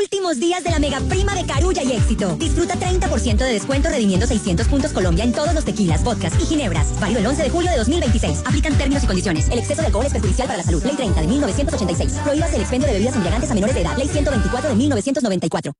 Últimos días de la mega prima de Carulla y Éxito. Disfruta 30% de descuento redimiendo 600 puntos Colombia en todos los tequilas, vodkas y ginebras. Válido el 11 de julio de 2026. Aplican términos y condiciones. El exceso de alcohol es perjudicial para la salud. Ley 30 de 1986. Prohíbas el expendio de bebidas embriagantes a menores de edad. Ley 124 de 1994.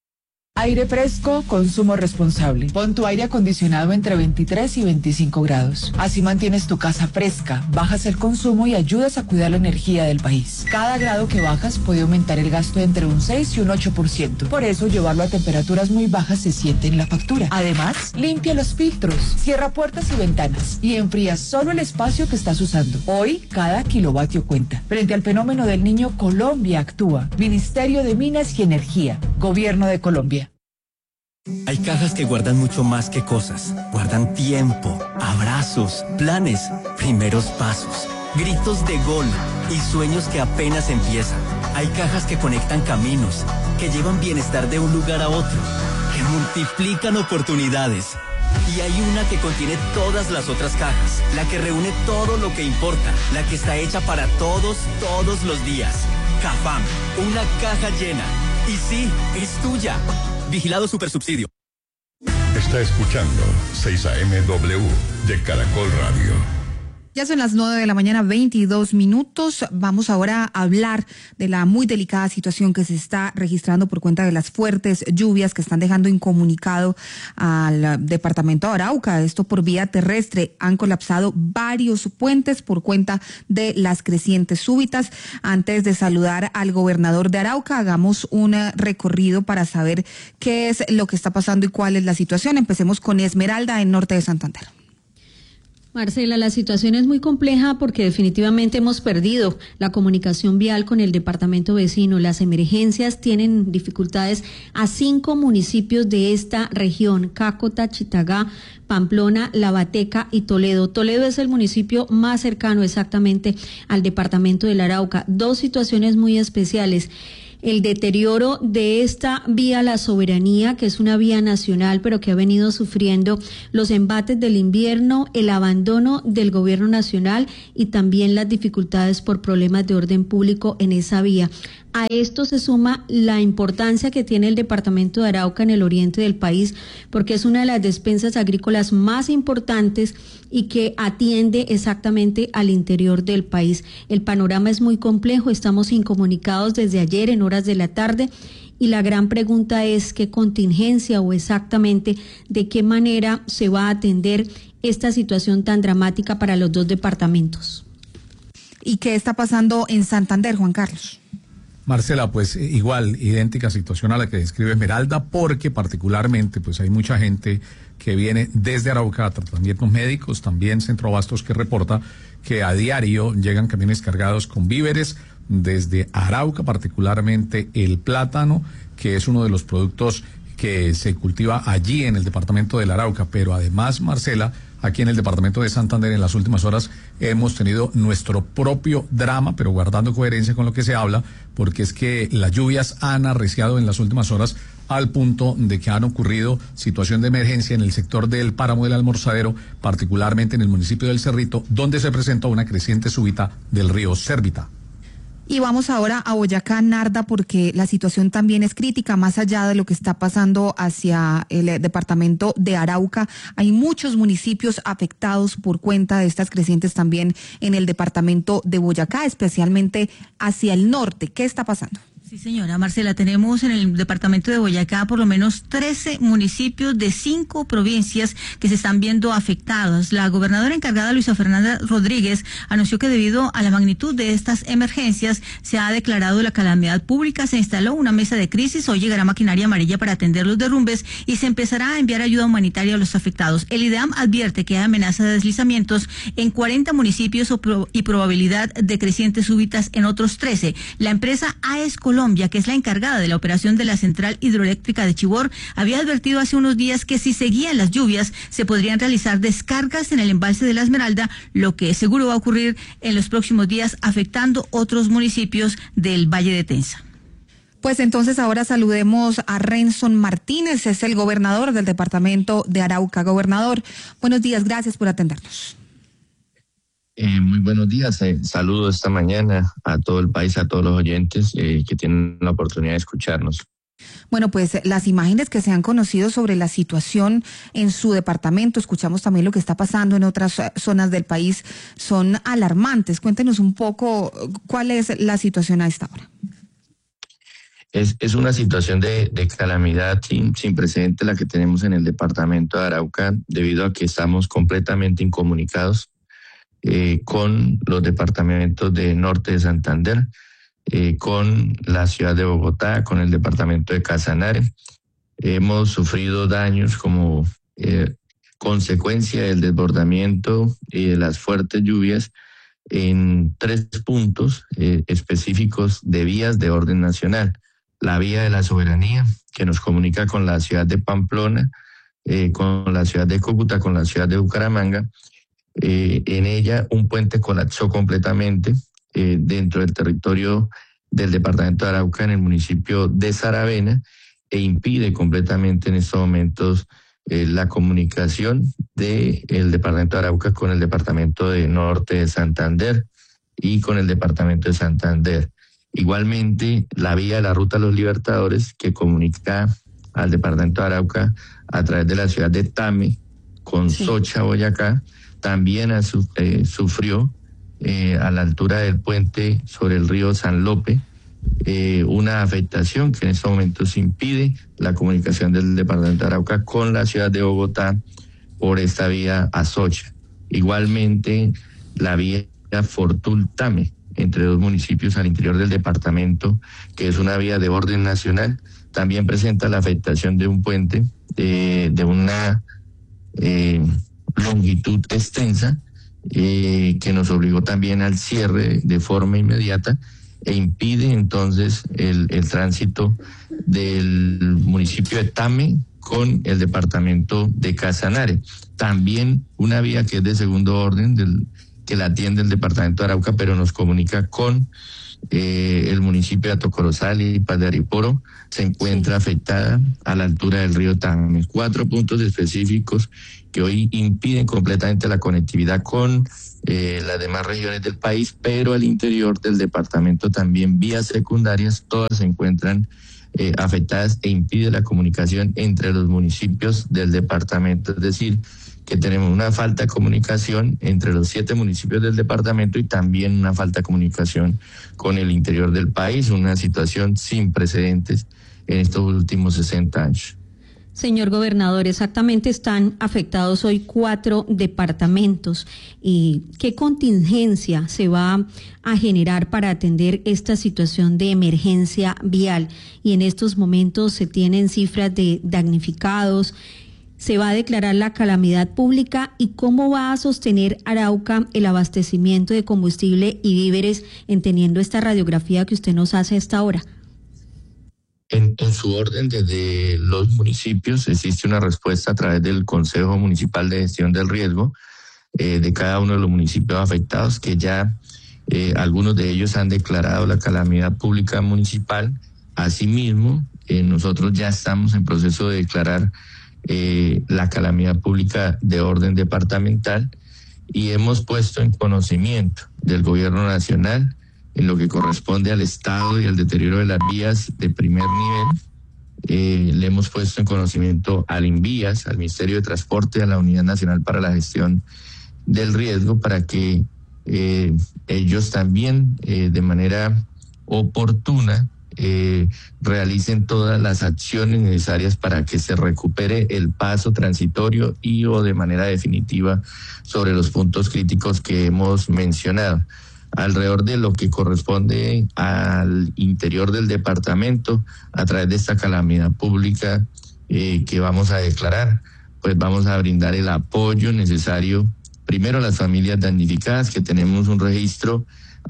Aire fresco, consumo responsable. Pon tu aire acondicionado entre 23 y 25 grados. Así mantienes tu casa fresca, bajas el consumo y ayudas a cuidar la energía del país. Cada grado que bajas puede aumentar el gasto entre un 6 y un 8%. Por eso, llevarlo a temperaturas muy bajas se siente en la factura. Además, limpia los filtros, cierra puertas y ventanas y enfría solo el espacio que estás usando. Hoy, cada kilovatio cuenta. Frente al fenómeno del Niño, Colombia actúa. Ministerio de Minas y Energía. Gobierno de Colombia. Hay cajas que guardan mucho más que cosas. Guardan tiempo, abrazos, planes, primeros pasos, gritos de gol y sueños que apenas empiezan. Hay cajas que conectan caminos, que llevan bienestar de un lugar a otro, que multiplican oportunidades. Y hay una que contiene todas las otras cajas, la que reúne todo lo que importa, la que está hecha para todos los días. Cafam, una caja llena. Y sí, es tuya. Vigilado Supersubsidio. Está escuchando 6AMW de Caracol Radio. Ya son las 9 de la mañana, 22 minutos. Vamos ahora a hablar de la muy delicada situación que se está registrando por cuenta de las fuertes lluvias que están dejando incomunicado al departamento de Arauca. Esto por vía terrestre. Han colapsado varios puentes por cuenta de las crecientes súbitas. Antes de saludar al gobernador de Arauca, hagamos un recorrido para saber qué es lo que está pasando y cuál es la situación. Empecemos con Esmeralda, en norte de Santander. Marcela, la situación es muy compleja porque definitivamente hemos perdido la comunicación vial con el departamento vecino. Las emergencias tienen dificultades a 5 municipios de esta región: Cácota, Chitagá, Pamplona, La Bateca y Toledo. Toledo es el municipio más cercano exactamente al departamento del Arauca. 2 situaciones muy especiales: el deterioro de esta vía La Soberanía, que es una vía nacional, pero que ha venido sufriendo los embates del invierno, el abandono del gobierno nacional y también las dificultades por problemas de orden público en esa vía. A esto se suma la importancia que tiene el departamento de Arauca en el oriente del país, porque es una de las despensas agrícolas más importantes y que atiende exactamente al interior del país. El panorama es muy complejo, estamos incomunicados desde ayer en horas de la tarde y la gran pregunta es qué contingencia o exactamente de qué manera se va a atender esta situación tan dramática para los 2 departamentos. ¿Y qué está pasando en Santander, Juan Carlos? Marcela, pues igual, idéntica situación a la que describe Esmeralda, porque particularmente pues hay mucha gente que viene desde Arauca a tratamientos médicos, también Centro Abastos que reporta que a diario llegan camiones cargados con víveres desde Arauca, particularmente el plátano, que es uno de los productos que se cultiva allí en el departamento del Arauca, pero además, Marcela, aquí en el departamento de Santander en las últimas horas hemos tenido nuestro propio drama, pero guardando coherencia con lo que se habla, porque es que las lluvias han arreciado en las últimas horas al punto de que han ocurrido situación de emergencia en el sector del páramo del Almorzadero, particularmente en el municipio del Cerrito, donde se presenta una creciente súbita del río Cérvita. Y vamos ahora a Boyacá, Narda, porque la situación también es crítica, más allá de lo que está pasando hacia el departamento de Arauca. Hay muchos municipios afectados por cuenta de estas crecientes también en el departamento de Boyacá, especialmente hacia el norte. ¿Qué está pasando? Sí, señora Marcela, tenemos en el departamento de Boyacá por lo menos 13 municipios de 5 provincias que se están viendo afectados. La gobernadora encargada, Luisa Fernanda Rodríguez, anunció que debido a la magnitud de estas emergencias se ha declarado la calamidad pública, se instaló una mesa de crisis, hoy llegará maquinaria amarilla para atender los derrumbes y se empezará a enviar ayuda humanitaria a los afectados. El IDEAM advierte que hay amenaza de deslizamientos en 40 municipios y probabilidad de crecientes súbitas en otros 13. La empresa AES Colombia, que es la encargada de la operación de la central hidroeléctrica de Chivor, había advertido hace unos días que si seguían las lluvias se podrían realizar descargas en el embalse de la Esmeralda, lo que seguro va a ocurrir en los próximos días afectando otros municipios del Valle de Tensa. Pues entonces ahora saludemos a Renson Martínez, es el gobernador del departamento de Arauca. Gobernador, buenos días, gracias por atendernos. Muy buenos días, saludo esta mañana a todo el país, a todos los oyentes que tienen la oportunidad de escucharnos. Bueno, pues las imágenes que se han conocido sobre la situación en su departamento, escuchamos también lo que está pasando en otras zonas del país, son alarmantes. Cuéntenos un poco cuál es la situación a esta hora. Es una situación de calamidad sin precedente la que tenemos en el departamento de Arauca, debido a que estamos completamente incomunicados con los departamentos de Norte de Santander, con la ciudad de Bogotá, con el departamento de Casanare. Hemos sufrido daños como consecuencia del desbordamiento y de las fuertes lluvias en 3 puntos específicos de vías de orden nacional. La vía de la Soberanía, que nos comunica con la ciudad de Pamplona, con la ciudad de Cúcuta, con la ciudad de Bucaramanga. En ella un puente colapsó completamente dentro del territorio del departamento de Arauca, en el municipio de Saravena, e impide completamente en estos momentos la comunicación del departamento de Arauca con el departamento de Norte de Santander y con el departamento de Santander. Igualmente, la vía de la Ruta de los Libertadores, que comunica al departamento de Arauca a través de la ciudad de Tame con Socha, Boyacá, también sufrió a la altura del puente sobre el río San Lope una afectación que en estos momentos impide la comunicación del departamento de Arauca con la ciudad de Bogotá por esta vía a Socha. Igualmente, la vía Fortul-Tame, entre 2 municipios al interior del departamento, que es una vía de orden nacional, también presenta la afectación de un puente de una longitud extensa, que nos obligó también al cierre de forma inmediata e impide entonces el tránsito del municipio de Tame con el departamento de Casanare. También una vía que es de segundo orden, que la atiende el departamento de Arauca, pero nos comunica con el municipio de Atocorozal y Paz de Ariporo, se encuentra afectada a la altura del río Tame. 4 puntos específicos que hoy impiden completamente la conectividad con las demás regiones del país, pero al interior del departamento también vías secundarias, todas se encuentran afectadas e impide la comunicación entre los municipios del departamento. Es decir, que tenemos una falta de comunicación entre los 7 municipios del departamento y también una falta de comunicación con el interior del país, una situación sin precedentes en estos últimos 60 años. Señor gobernador, exactamente están afectados hoy 4 departamentos. ¿Y qué contingencia se va a generar para atender esta situación de emergencia vial? Y en estos momentos se tienen cifras de damnificados. ¿Se va a declarar la calamidad pública? ¿Y cómo va a sostener Arauca el abastecimiento de combustible y víveres, entendiendo esta radiografía que usted nos hace a esta hora? En su orden, desde los municipios existe una respuesta a través del Consejo Municipal de Gestión del Riesgo de cada uno de los municipios afectados, que ya algunos de ellos han declarado la calamidad pública municipal. Asimismo, nosotros ya estamos en proceso de declarar la calamidad pública de orden departamental y hemos puesto en conocimiento del gobierno nacional, en lo que corresponde al estado y al deterioro de las vías de primer nivel, le hemos puesto en conocimiento al INVÍAS, al Ministerio de Transporte, a la Unidad Nacional para la Gestión del Riesgo, para que ellos también de manera oportuna realicen todas las acciones necesarias para que se recupere el paso transitorio y o de manera definitiva sobre los puntos críticos que hemos mencionado. Alrededor de lo que corresponde al interior del departamento, a través de esta calamidad pública que vamos a declarar, pues vamos a brindar el apoyo necesario, primero a las familias damnificadas, que tenemos un registro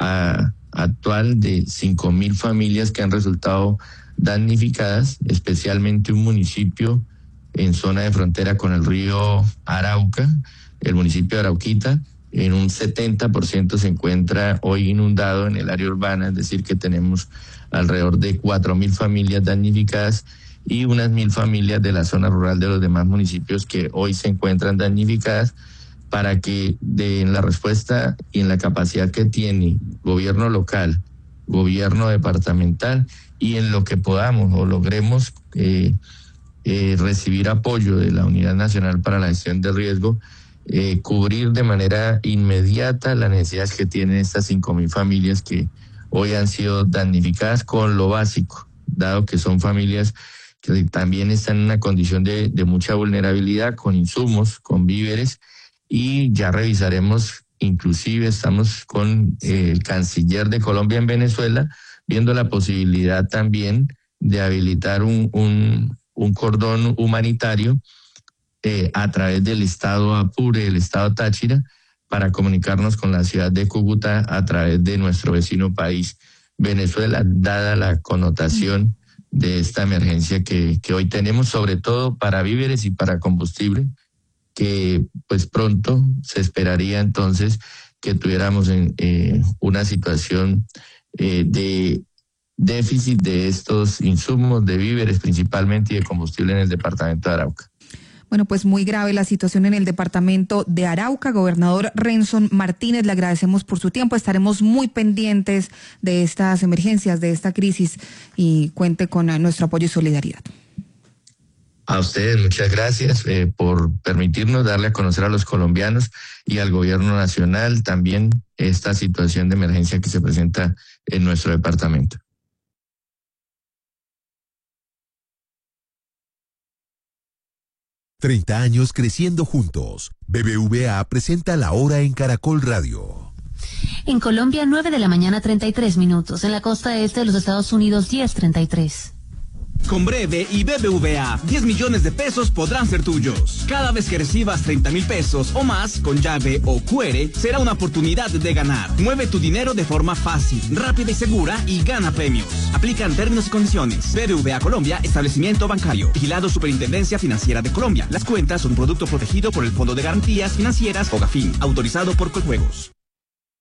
actual de 5.000 familias que han resultado damnificadas, especialmente un municipio en zona de frontera con el río Arauca, el municipio de Arauquita, en un 70% se encuentra hoy inundado en el área urbana, es decir, que tenemos alrededor de 4.000 familias damnificadas y unas 1.000 familias de la zona rural de los demás municipios que hoy se encuentran damnificadas, para que en la respuesta y en la capacidad que tiene gobierno local gobierno departamental, y en lo que podamos o logremos recibir apoyo de la Unidad Nacional para la Gestión del Riesgo, cubrir de manera inmediata las necesidades que tienen estas 5.000 familias que hoy han sido damnificadas con lo básico, dado que son familias que también están en una condición de mucha vulnerabilidad, con insumos, con víveres, y ya revisaremos, inclusive estamos con el canciller de Colombia en Venezuela, viendo la posibilidad también de habilitar un cordón humanitario a través del estado Apure, del estado Táchira, para comunicarnos con la ciudad de Cúcuta a través de nuestro vecino país, Venezuela, dada la connotación de esta emergencia que hoy tenemos, sobre todo para víveres y para combustible, que pues pronto se esperaría entonces que tuviéramos una situación de déficit de estos insumos, de víveres principalmente, y de combustible en el departamento de Arauca. Bueno, pues muy grave la situación en el departamento de Arauca. Gobernador Renson Martínez, le agradecemos por su tiempo. Estaremos muy pendientes de estas emergencias, de esta crisis, y cuente con nuestro apoyo y solidaridad. A ustedes muchas gracias por permitirnos darle a conocer a los colombianos y al gobierno nacional también esta situación de emergencia que se presenta en nuestro departamento. «30 años creciendo juntos». BBVA presenta La Hora en Caracol Radio. En Colombia, 9:33 a.m. En la costa este de los Estados Unidos, 10:33. Con Breve y BBVA, 10 millones de pesos podrán ser tuyos. Cada vez que recibas 30,000 pesos o más con llave o QR, será una oportunidad de ganar. Mueve tu dinero de forma fácil, rápida y segura y gana premios. Aplican términos y condiciones. BBVA Colombia, establecimiento bancario. Vigilado Superintendencia Financiera de Colombia. Las cuentas son un producto protegido por el Fondo de Garantías Financieras o GAFIN, autorizado por Coljuegos.